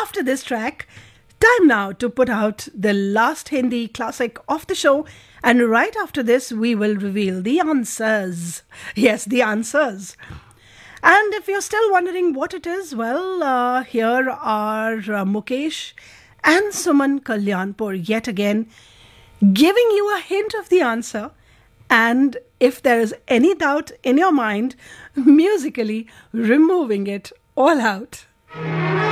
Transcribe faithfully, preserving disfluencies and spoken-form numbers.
after this track, time now to put out the last Hindi classic of the show. And right after this, we will reveal the answers. Yes, the answers. And if you're still wondering what it is, well, uh, here are uh, Mukesh and Suman Kalyanpur yet again giving you a hint of the answer. And if there is any doubt in your mind, musically removing it all out.